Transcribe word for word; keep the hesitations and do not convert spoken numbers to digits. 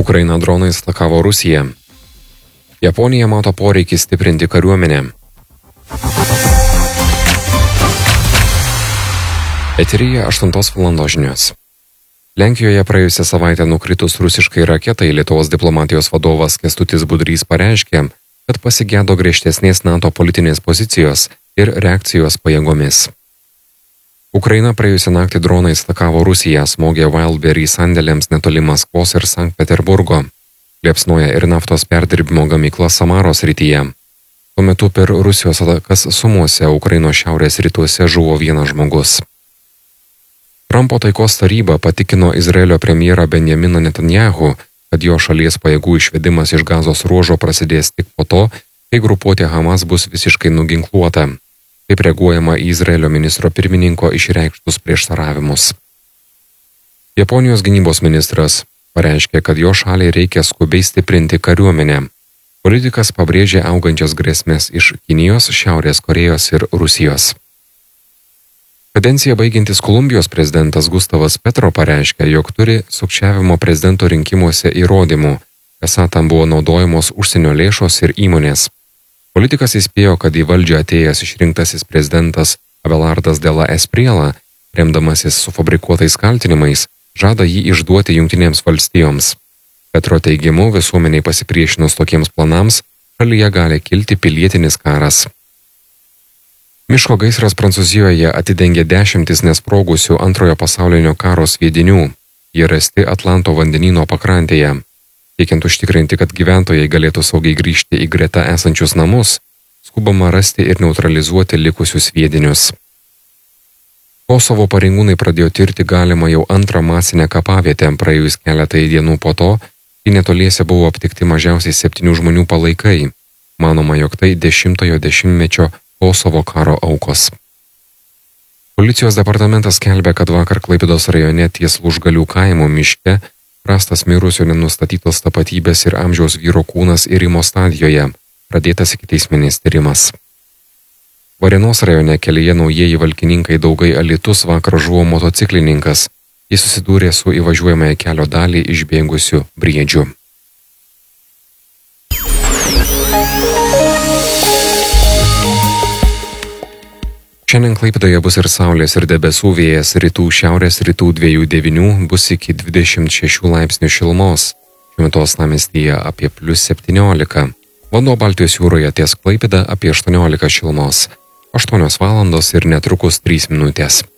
Ukraina dronais atakavo Rusiją. Japonija mato poreikį stiprinti kariuomenę. Eteryje aštuntos valandos žinios. Lenkijoje praėjusią savaitę nukritus rusiškai raketai Lietuvos diplomatijos vadovas Kęstutis Budrys pareiškė, kad pasigėdo griežtesnės NATO politinės pozicijos ir reakcijos pajėgomis. Ukraina praėjusią naktį dronais atakavo Rusiją, smogė Wildberry sandėliams netoli Maskvos ir Sankt Peterburgo. Liepsnoja ir naftos perdirbimo gamykla Samaros srityje. Tuo metu per Rusijos atakas Sumuose, Ukrainos šiaurės rytuose žuvo vienas žmogus. Trumpo taikos taryba patikino Izraelio premjerą Benjaminą Netanyahu, kad jo šalies pajėgų išvedimas iš Gazos ruožo prasidės tik po to, kai grupuotė Hamas bus visiškai nuginkluota. Taip reaguojama į Izraelio ministro pirmininko išreikštus prieštaravimus. Japonijos gynybos ministras pareiškė, kad jo šaliai reikia skubiai stiprinti kariuomenę. Politikas pabrėžė augančias grėsmės iš Kinijos, Šiaurės Korėjos ir Rusijos. Kadenciją baigiantis Kolumbijos prezidentas Gustavas Petro pareiškė, jog turi sukčiavimo prezidento rinkimuose įrodymų, esą tam buvo naudojamos užsienio lėšos ir įmonės. Politikas įspėjo, kad į valdžią atėjęs išrinktasis prezidentas Abelardas de la Espriella, remdamasis sufabrikuotais kaltinimais, žada jį išduoti Jungtinėms valstijoms. Petro teigimu, visuomeniai pasipriešinus tokiems planams, šalyje gali kilti pilietinis karas. Miško gaisras Prancūzijoje atidengė dešimtis nesprogusių antrojo pasaulinio karo sviedinių. Jie rasti Atlanto vandenyno pakrantėje. Siekiant užtikrinti, kad gyventojai galėtų saugiai grįžti į greta esančius namus, skubama rasti ir neutralizuoti likusius sviedinius. Kosovo pareigūnai pradėjo tirti galimą jau antrą masinę kapavietę praėjus keletai dienų po to, kai netoliese buvo aptikti mažiausiai septynių žmonių palaikai. Manoma, jog tai dešimtojo dešimtmečio Kosovo karo aukos. Policijos departamentas skelbia, kad vakar Klaipėdos rajone ties Lūžgalių kaimo miške rastas mirusio nenustatytos tapatybės ir amžiaus vyro kūnas irimo stadijoje, pradėtas ikiteisminis tyrimas. Varėnos rajone kelyje Naujieji Valkininkai Daugai Alytus vakar žuvo motociklininkas. Jis susidūrė su įvažiuojamąją kelio dalį išbėgusiu briedžiu. Šiandien Klaipėdoje bus ir saulės ir debesų, vėjas rytų šiaurės rytų dviejų devynių, bus iki dvidešimt šešių laipsnių šilumos. Šiuo metu uostamiestyje apie plius septyniolika. Vanduo Baltijos jūroje ties Klaipėda apie aštuoniolika šilumos. aštuonios valandos ir netrukus trys minutės.